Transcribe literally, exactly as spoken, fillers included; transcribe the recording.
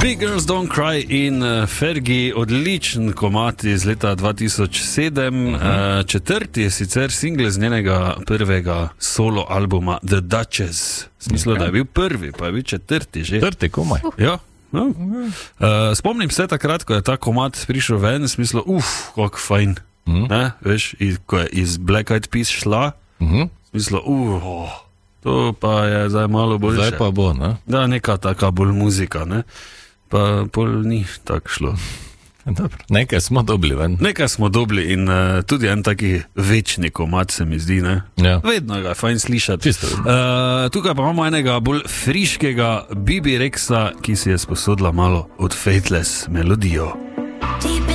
Big Girls Don't Cry in uh, Fergie, odličen komad iz leta dva tisoč sedem, uh-huh. uh, četrti je sicer single z njenega prvega solo albuma The Duchess. Smislo, okay. Da je bil prvi, pa je bil četrti že. Četrti komaj. Uh. Ja. No. Uh, spomnim se takrat, ko je ta komad prišel ven, smislo, uf, kako fajn. Uh-huh. Ne, veš, iz, ko je iz Black Eyed Peas šla, uh-huh. Smislo, uf, oh, to pa je zdaj malo boljše. Zdaj pa bo, ne? Da, neka taka bolj muzika, ne. Pa pol ni tako šlo. Dobro, nekaj smo dobili ven. Nekaj smo dobili in uh, tudi en taki večni komad se mi zdi, ne? Ja. Vedno ga je fajn slišati. Uh, tukaj pa imamo enega bolj friškega Bibi Rexa, ki si je sposodila malo od Faithless melodijo.